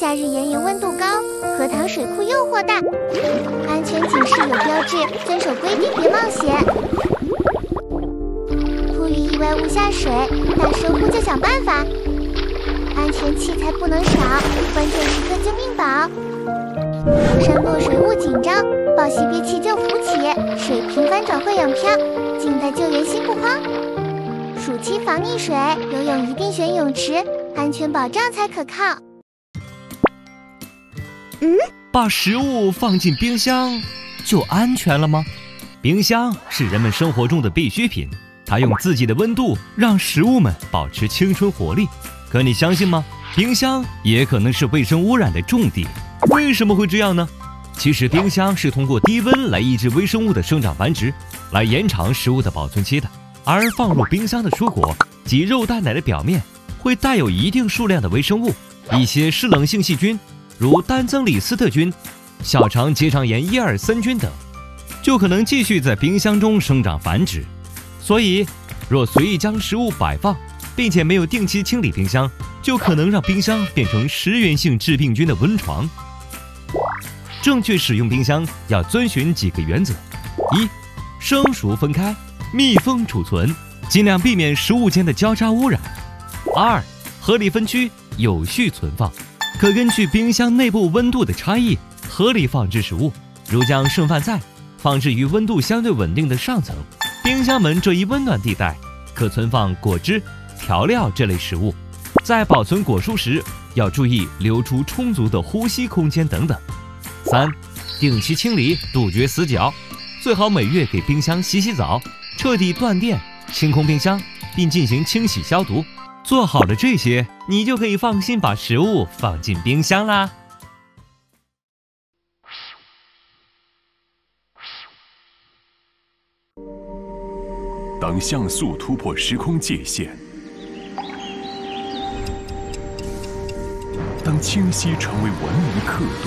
夏日炎炎温度高，荷塘水库诱惑大，安全警示有标志，遵守规定别冒险。铺遇意外误下水，大蛇呼救想办法。安全器材不能少，关键时刻救命宝。浮山落水勿紧张，抱膝憋气就浮起，水平翻转会泳漂，静待救援心不慌。暑期防溺水，游泳一定选泳池，安全保障才可靠。 把食物放进冰箱就安全了吗？冰箱是人们生活中的必需品，它用自己的温度让食物们保持青春活力。可你相信吗？冰箱也可能是卫生污染的重地。为什么会这样呢？其实冰箱是通过低温来抑制微生物的生长繁殖，来延长食物的保存期的。而放入冰箱的蔬果及肉蛋奶的表面会带有一定数量的微生物，一些湿冷性细菌，如单增里斯特菌、小肠结肠炎1、2、3菌等，就可能继续在冰箱中生长繁殖。所以，若随意将食物摆放，并且没有定期清理冰箱，就可能让冰箱变成食源性致病菌的温床。正确使用冰箱要遵循几个原则：一、生熟分开，密封储存，尽量避免食物间的交叉污染；二、合理分区，有序存放，可根据冰箱内部温度的差异合理放置食物，如将剩饭菜放置于温度相对稳定的上层。冰箱门这一温暖地带可存放果汁、调料这类食物。在保存果蔬时，要注意留出充足的呼吸空间等等。三、定期清理，杜绝死角，最好每月给冰箱洗洗澡，彻底断电，清空冰箱，并进行清洗消毒。做好了这些，你就可以放心把食物放进冰箱啦。 当像素突破时空界限，当清晰成为文明刻度，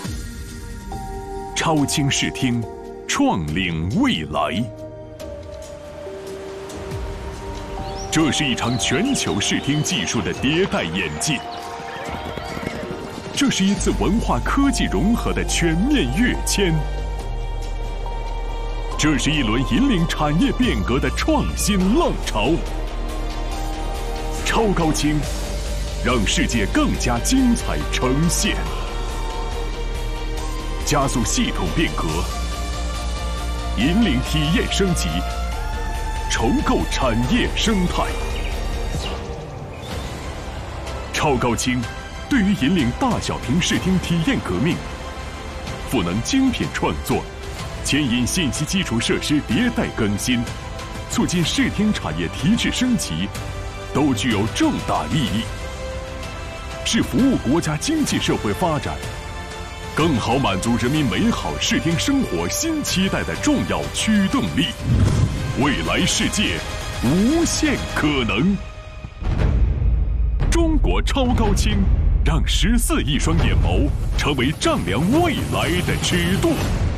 超清视听，创领未来。这是一场全球视听技术的迭代演进，这是一次文化科技融合的全面跃迁，这是一轮引领产业变革的创新浪潮。超高清，让世界更加精彩呈现，加速系统变革，引领体验升级，重构产业生态。超高清对于引领大小屏视听体验革命，赋能精品创作，牵引信息基础设施迭代更新，促进视听产业提质升级，都具有重大意义，是服务国家经济社会发展，更好满足人民美好视听生活新期待的重要驱动力。未来世界，无限可能。中国超高清，让14亿双眼眸成为丈量未来的尺度。